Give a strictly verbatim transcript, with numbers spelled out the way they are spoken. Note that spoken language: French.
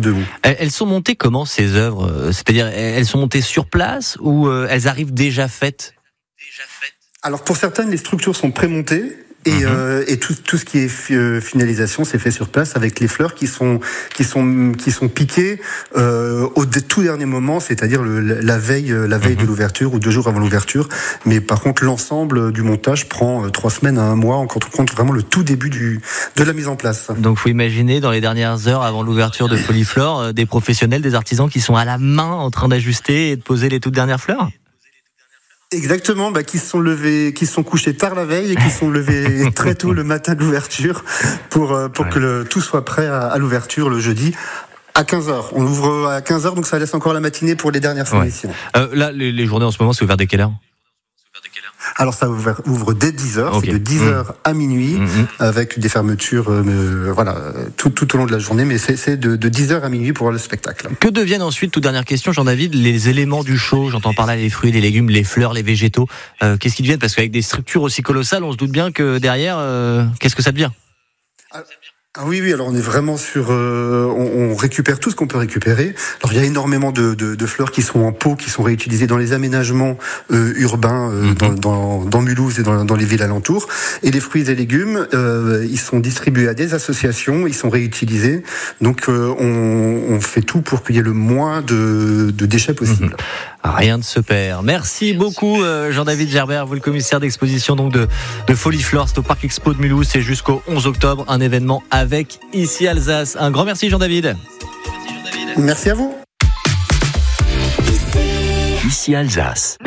debout. Elles sont montées comment ces œuvres ? C'est-à-dire, elles sont montées sur place ou elles arrivent déjà faites ? Alors pour certaines, les structures sont prémontées. Et, mmh. euh, et tout, tout ce qui est fi- euh, finalisation, c'est fait sur place avec les fleurs qui sont qui sont qui sont piquées euh, au d- tout dernier moment, c'est-à-dire le, la veille la veille mmh. de l'ouverture ou deux jours avant l'ouverture. Mais par contre, l'ensemble du montage prend euh, trois semaines à un mois, en compte compte vraiment le tout début du de la mise en place. Donc, faut imaginer dans les dernières heures avant l'ouverture de Foliflore, euh, des professionnels, des artisans qui sont à la main en train d'ajuster et de poser les toutes dernières fleurs. Exactement, bah, qui se sont levés, qui se sont couchés tard la veille et qui se sont levés très tôt le matin de l'ouverture pour euh, pour ouais. que le, tout soit prêt à, à l'ouverture le jeudi à quinze heures. On ouvre à quinze heures, donc ça laisse encore la matinée pour les dernières finitions. Ouais. Euh, là, les, les journées en ce moment, c'est ouvert dès quelle heure ? Alors ça ouvre, ouvre dès dix heures, okay. C'est de dix heures mmh. à minuit, mmh. avec des fermetures euh, voilà, tout, tout au long de la journée, mais c'est, c'est de, de dix heures à minuit pour le spectacle. Que deviennent ensuite, toute dernière question, Jean-David, les éléments du show ? J'entends par là les fruits, les légumes, les fleurs, les végétaux. Euh, qu'est-ce qu'ils deviennent ? Parce qu'avec des structures aussi colossales, on se doute bien que derrière, euh, qu'est-ce que ça devient ? ah. Ah oui, oui, alors on est vraiment sur... Euh, on, on récupère tout ce qu'on peut récupérer. Alors il y a énormément de, de, de fleurs qui sont en pot, qui sont réutilisées dans les aménagements euh, urbains euh, mmh. dans, dans, dans Mulhouse et dans, dans les villes alentours. Et les fruits et légumes, euh, ils sont distribués à des associations, ils sont réutilisés. Donc euh, on, on fait tout pour qu'il y ait le moins de, de déchets possible. Mmh. Rien ne se perd. Merci beaucoup Jean-David Gerbert, vous le commissaire d'exposition donc de, de Foliflore, c'est au Parc Expo de Mulhouse, c'est jusqu'au onze octobre, un événement avec Ici Alsace. Un grand merci Jean-David. Merci à vous. Ici Alsace.